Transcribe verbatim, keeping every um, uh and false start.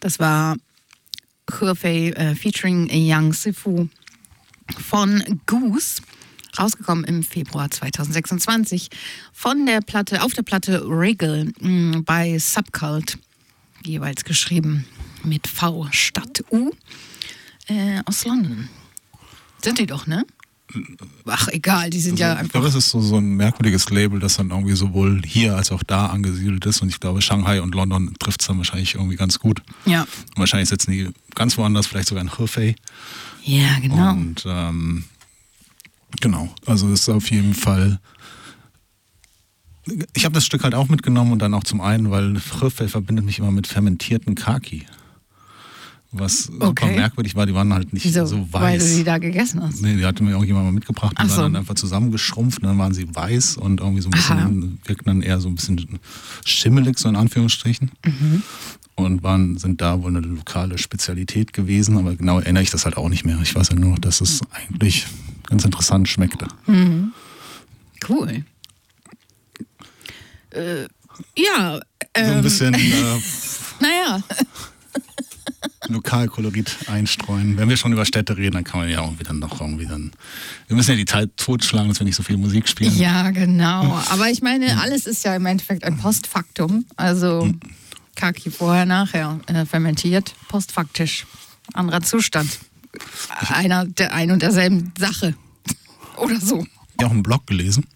Das war Hefei äh, featuring Yang Sifu von Goose. Rausgekommen im Februar zweitausendsechsundzwanzig von der Platte, auf der Platte Regal mh, bei Subcult, jeweils geschrieben mit V statt U, äh, aus London. Sind die doch, ne? Ach, egal, die sind also, ja einfach... Ich glaube, es ist so, so ein merkwürdiges Label, das dann irgendwie sowohl hier als auch da angesiedelt ist. Und ich glaube, Shanghai und London trifft es dann wahrscheinlich irgendwie ganz gut. Ja. Und wahrscheinlich sitzen die ganz woanders, vielleicht sogar in Hefei. Ja, genau. Und ähm, genau, also es ist auf jeden Fall... Ich habe das Stück halt auch mitgenommen und dann auch zum einen, weil Hefei verbindet mich immer mit fermentierten Kaki. Was super Okay. merkwürdig war, die waren halt nicht Wieso? so weiß. Weil du die da gegessen hast? Nee, die hatte mir irgendjemand mal mitgebracht und Ach so. waren dann einfach zusammengeschrumpft und dann waren sie weiß und irgendwie so ein bisschen, wirkten dann eher so ein bisschen schimmelig, so in Anführungsstrichen. Mhm. Und waren, sind da wohl eine lokale Spezialität gewesen, aber genau erinnere ich das halt auch nicht mehr. Ich weiß ja nur noch, dass es eigentlich ganz interessant schmeckte. Mhm. Cool. Äh, ja. Ähm, So ein bisschen äh, Naja. Lokalkolorit einstreuen. Wenn wir schon über Städte reden, dann kann man ja auch wieder noch irgendwie dann... Wir müssen ja die Zeit totschlagen, dass wir nicht so viel Musik spielen. Ja, genau. Aber ich meine, alles ist ja im Endeffekt ein Postfaktum. Also Kaki vorher, nachher äh, fermentiert, postfaktisch. Anderer Zustand. Einer der ein und derselben Sache. Oder so. Ich habe auch einen Blog gelesen.